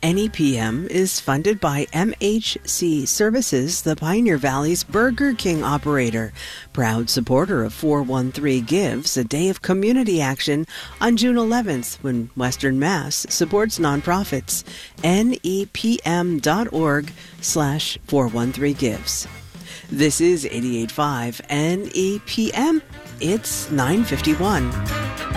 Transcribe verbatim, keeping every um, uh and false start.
N E P M is funded by M H C Services, the Pioneer Valley's Burger King operator. Proud supporter of four one three Gives, a day of community action on June eleventh when Western Mass supports nonprofits. N E P M dot org slash four one three Gives. This is eighty-eight point five N E P M. It's nine fifty-one.